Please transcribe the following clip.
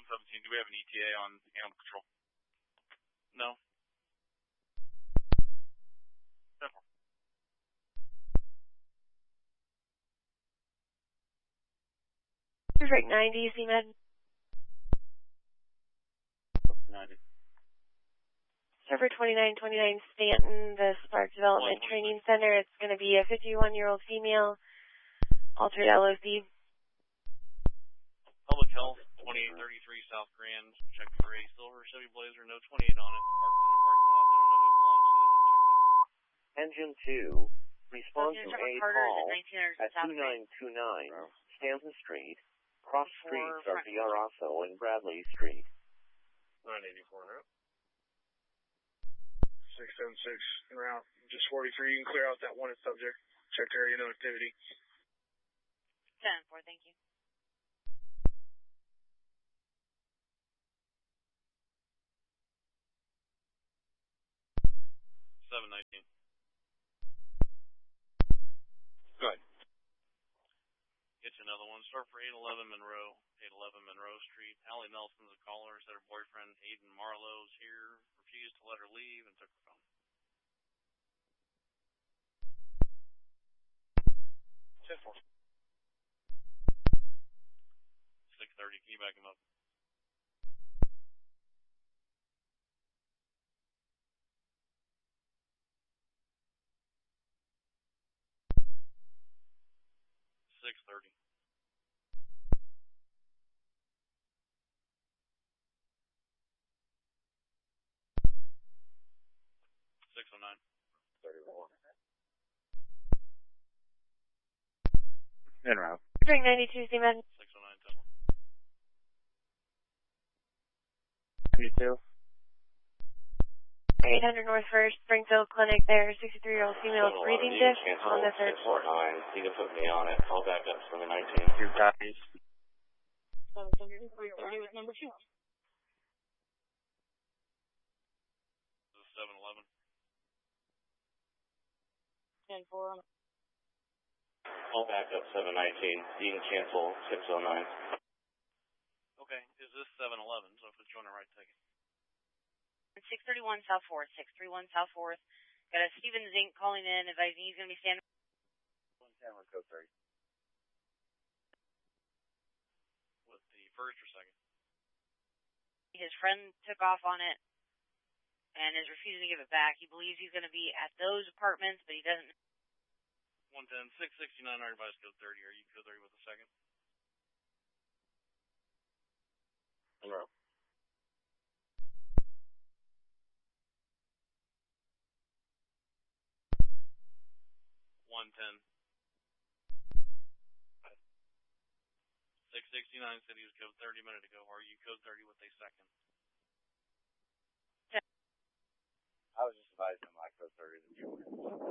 117, do we have an ETA on animal control? No. 10-4. Perfect 90, CMed. 90. Server 2929 Stanton, the Spark Development Training Center. It's going to be a 51-year-old female, altered LOC. Public Health, 2833 South Grand, check for a silver Chevy Blazer, no 28 on it, parked in the parking lot. They don't know who it belongs to, they won't check that. Engine 2, respond to a call at 2929 Stanton Street. Cross streets are Viarasso and Bradley Street. 984 en route. 676 en route. Just 43, you can clear out that wanted subject. Check area, no activity. 10-4, thank you. Go ahead. Get you another one. Start for 811 Monroe. 811 Monroe Street. Allie Nelson's a caller. Said her boyfriend, Aiden Marlowe's here. Refused to let her leave and took her phone. 10-4. 630. Can you back him up? $630. 609. 31. En route. Perfect 92, CMed. 609, 22. 800 North First, Springfield Clinic there, 63-year-old female breathing disc on the third floor. 649, you can put me on it. Call back up from the 19. Your copies. 730 with number 2. This is 711. 10-4. Call back up 719. You can cancel 609. Okay, is this 711? So if it's joining the right ticket. 631 South 4th, 631 South 4th. Got a Steven Zink calling in, advising he's going to be standing. 110 with code 30. With the first or second? His friend took off on it and is refusing to give it back. He believes he's going to be at those apartments, but he doesn't. 110, 669, our advice code 30. Are you code 30 with the second? No. 110. 669 said he was code 30 a minute ago. Are you code 30 with a second? I was just advising my code 30 to join.